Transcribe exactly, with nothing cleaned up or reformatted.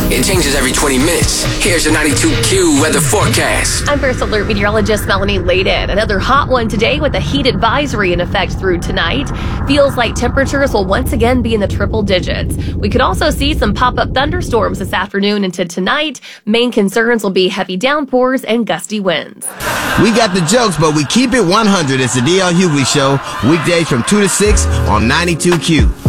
It changes every twenty minutes. Here's your ninety-two Q weather forecast. I'm First Alert meteorologist Melanie Layden. Another hot one today with a heat advisory in effect through tonight. Feels like temperatures will once again be in the triple digits. We could also see some pop-up thunderstorms this afternoon into tonight. Main concerns will be heavy downpours and gusty winds. We got the jokes, but we keep it one hundred. It's the D L Hughley Show, weekdays from two to six on ninety-two Q.